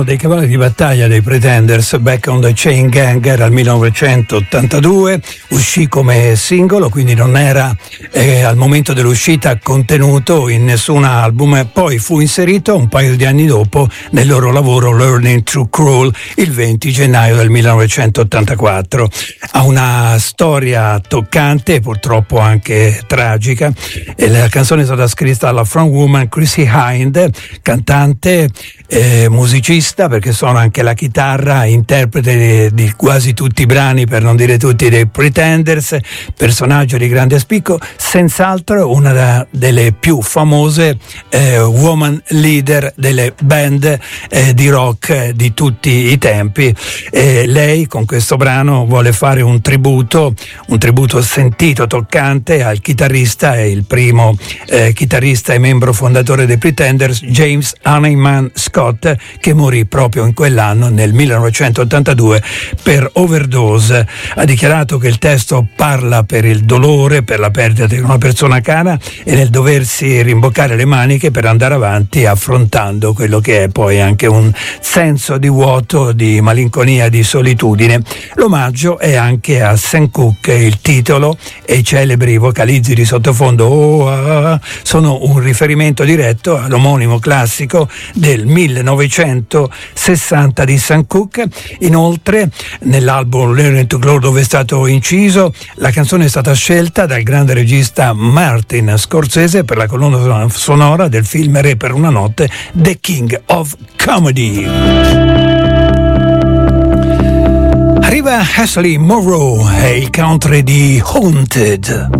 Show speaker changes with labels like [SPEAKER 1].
[SPEAKER 1] dei cavalli di battaglia dei Pretenders. Back on the Chain Gang era il 1982, uscì come singolo, quindi non era al momento dell'uscita contenuto in nessun album, poi fu inserito un paio di anni dopo nel loro lavoro Learning to Crawl il 20 gennaio del 1984. Ha una storia toccante, purtroppo anche tragica, e la canzone è stata scritta dalla frontwoman Chrissy Hind, cantante, musicista, perché suona anche la chitarra, interprete di quasi tutti i brani, per non dire tutti, dei Pretenders, personaggio di grande spicco, senz'altro una delle più famose woman leader delle band di rock di tutti i tempi. Lei con questo brano vuole fare un tributo sentito, toccante al chitarrista, e il primo chitarrista e membro fondatore dei Pretenders, James Honeyman Scott, che morì proprio in quell'anno, nel 1982, per overdose. Ha dichiarato che il testo parla per il dolore, per la perdita di una persona cara e nel doversi rimboccare le maniche per andare avanti, affrontando quello che è poi anche un senso di vuoto, di malinconia, di solitudine. L'omaggio è anche a Sam Cooke, il titolo e i celebri vocalizzi di sottofondo sono un riferimento diretto all'omonimo classico del 1960 di Sam Cooke. Inoltre nell'album Learning to Crawl, dove è stato inciso, la canzone è stata scelta dal grande regista Martin Scorsese per la colonna sonora del film Re per una notte, The King of Comedy. Arriva Ashley Monroe e il country di Haunted.